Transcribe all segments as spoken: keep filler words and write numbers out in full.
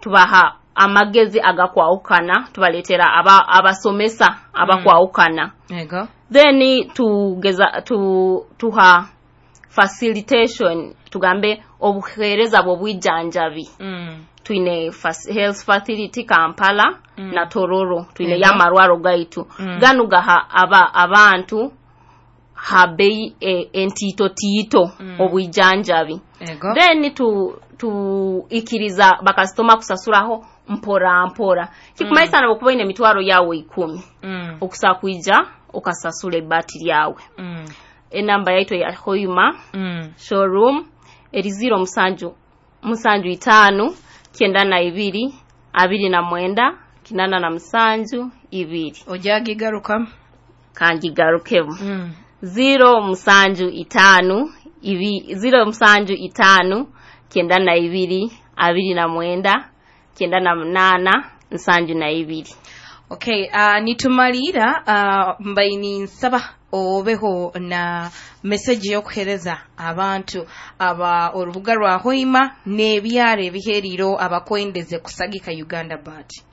tubaha amagezi agakwawukana tubaletera aba abasomesa abakwawukana yego then tugeza tu tuha facilitation tugambe obuhereza bwo bwijanjabi mm. twine health facility Kampala mm. na Tororo twine yego. yamarwaro gaitu mm. ganugaha aba abantu habei e, entito tito mm. obwijanjabi yego then tu tu ikiriza bakastoma kusasuraho mpora mpora kikumaisa mm. na bokuba ine mitwaro yawe ikumi mm. okusakuija okasasule batiri yawe mm. enamba yaitwa ya Hoima mm. showroom eri zero musanju musanju itanu kenda na ibiri abiri na mwenda kinana na musanju ibiri ojagigaruka kangigarukemu mm. zero musanju itanu ibi zero musanju itanu kenda na ibiri abiri na mwenda kenda na munana musanju na ibiri. Okay, uh, nitumalira uh, mbaini nsaba obeho na message yokuhereza abantu aba orubuga rwa Hoima nebyare biheriro abakwendeze kusagika Uganda Bat.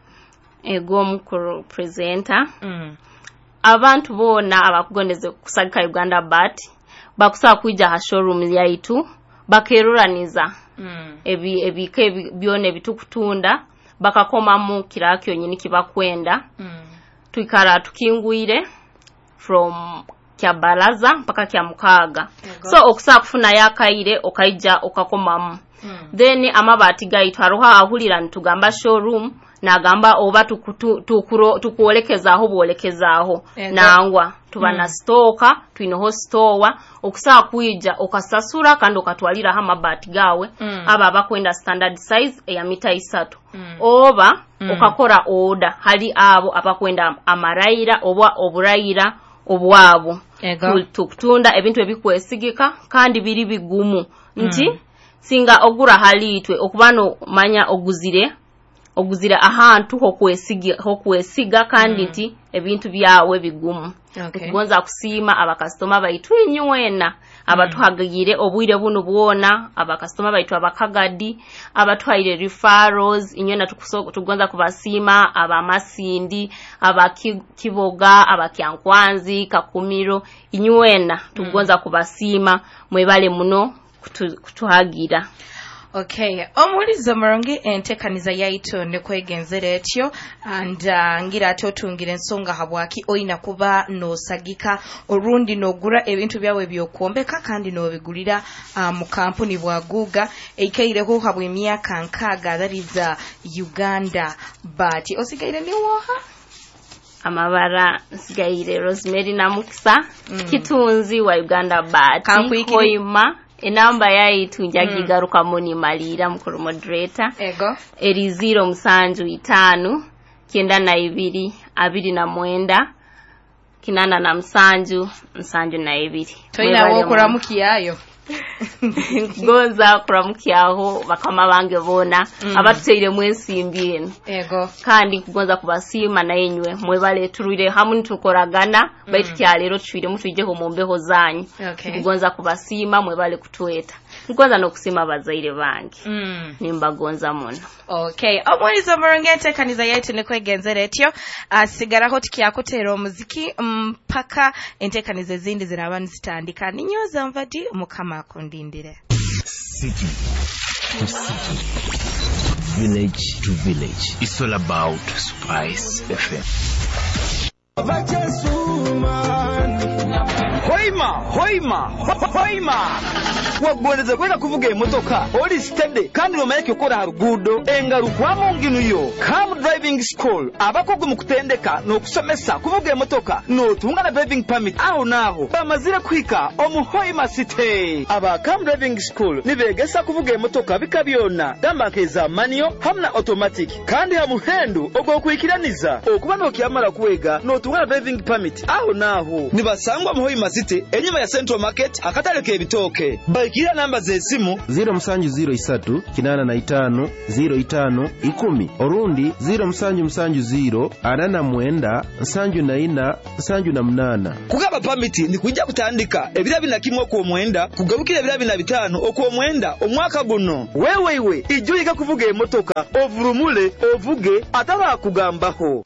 Ego mukuru presenter. Mm. Abantu bona abakugondeze kusagika Uganda Bat bakusaba kuija ha showroom yaitu bakeruraniza mm. ebi ebike byone bitukutunda bakakoma mu kirakyo nyini kibakwenda mm. tuikara tukinguire from kyabalaza mpaka kya mukaga so okusaba kufuna yakaire okaija okakoma mu mm. then amabati gaitu aruha ahulira ntugamba showroom nagamba oba tukuro tukuolekeza aho bolekeza aho nangwa tubana mm. stoka twinoho stowa okusaba kuija okasasura kandi okatwalira ha mabati gawe mm. aba bakwenda standard size ya mita isatu mm. oba mm. okakora order hali abo abakwenda amaraira obwa oburaira obwabo tukutunda ebintu ebikwesigika kandi biri bigumu nti mm. singa ogura halitwe okubano manya oguzire oguzira ahantu hokwesiga hokwesiga kandi nti mm. ebintu byawe bigumu okay. Kugonza kusima abakastoma baitwinywena abatuhagire obwire buno buona abakastoma baitu abakagadi abatwaire referrals inyona tukusogo tugonza kubasima abamasindi abakiboga abakyankwanzi kakumiro inywena tugonza kubasima mwebale muno kutu, kutuhagira. Okay, omulizo murongi entekaniza yaito ne kwegenzere etyo and uh, ngira atotungire ensonga habwaki oina kuba no sagika orundi no gura ebintu byawe byokuombeka kandi no bigulira uh, mu kampuni bwa Guga eikeire ho habwe myaka nkaga that is uh, Uganda but osigaire ni woha amabara sigaire Rosemary na Mukisa mm. kitunzi wa Uganda Bat Hoima enamba yaitu njagigaruka mm. moni malira mukuru moderator ego eri zero musanju itanu kenda na ibiri abiri na mwenda kinana na musanju musanju na ibiri toina wo kuramukiyayo gonza kuramukiyaho bakama bange bona mm. abatuteire mwensimbiyeno ego kandi kugonza kubasima na yenywe mwebale turire hamwe tukoragana mm. baitu kyalero twire mutwijeho mombeho zanyu okay. kugonza kubasima mwebale kutweta kugonza no kusima bazaire bange mm. nimba gonza muno. Okay, omwalizo murongete kaniza yetu ne kwegenzera etyo asigara hot kyakotero muziki mpaka entekanize zindi zirabani zitandika ninyoza mvadi mukama akundindire city to city, village to village. It's all about Spice F M. Hoima, Hoima, Hoima. Wagweleza kwenda kuvuga imotoka oli steady kandi nomayeke ukora harugudo engarukwa mu nginu yo Cam Driving School abakogwe mu kutendeka no kusomesa kuvuga imotoka no tungana driving permit aho naho bamazire kwika omu Hoima City. Aba Cam Driving School nibegesa kuvuga imotoka bikabyona dambakeza manual hamna automatic kandi hamuhendu ogwo kwikiraniza okuba no kyamara kuwega no tungana driving permit aho naho nibasangwa mu Hoima City enyuma ya Central Market akatale k'ebitooke. Bayikira namba z'essimu zero musanju zero isatu kinana na itano zero itano ikumi orundi zero musanju musanju zero ana na mwenda nsanju na ina nsanju na munana. Kugaba pamiti ni kujja kutandika ebirabi na kimwe ku mwenda kugabukira ebirabi na bitano okwo mwenda omwaka guno. Wewe iwe ijuyika kuvuga emotoka ovurumule ovuge ataba kugambaho.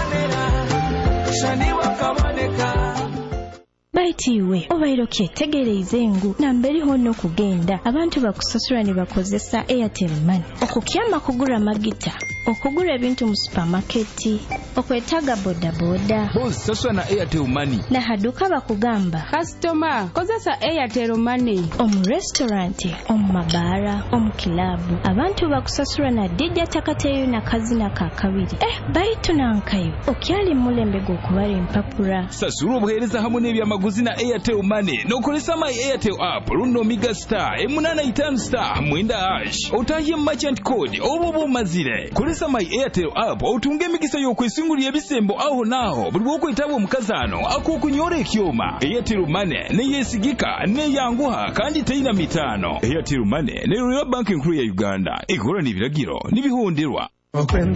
Baitiwe obayiroke tegereze engu namberi hono kugenda abantu bakusasura ne bakozesa Airtel Money okukyama kugura magita okugura ebintu mu supermarket okwetaga boda boda boss sasura na Airtel Money na haduka bakugamba customer kozesa Airtel Money omu restaurant omu mabara omu kilabu abantu bakusasura na dijja takateyo na kazina ka kabiri eh baitu nankayo okyali mulembe go kubara empapura sasura obuhereza hamwe n'ebyamaguzi na Airtel Money nokolesa my Airtel app rundo miga star emunana itanu star mwenda hash otahiye merchant code obobo mazire kolesa my Airtel app otunge mikisa yokwesingulya ebisembo aho naho buli bwokwetabo mukazano akokunyora ekyoma. Airtel Money ne yesigika ne yanguha kandi teina mitano. Airtel Money ne Royal Bank Nkuru ya Uganda ekola n'ebiragiro n'ebihonderwa.